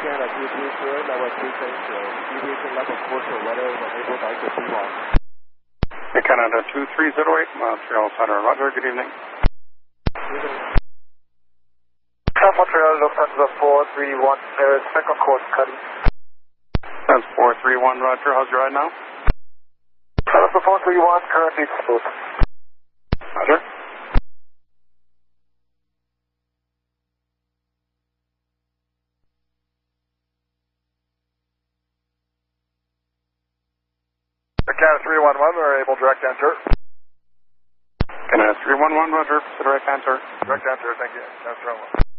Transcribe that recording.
Canada 230, level 230, deviation level 4 weather is unable to access P1. Canada 2308, Montreal Center, roger, good evening. Montreal, Lufthansa 431, second course cutting. That's 431, roger, how's your ride now? Lufthansa 431, currently smooth. Roger. Canada 311, we're able direct enter. Canada 311, roger, direct answer. Direct enter, thank you. Canada 311.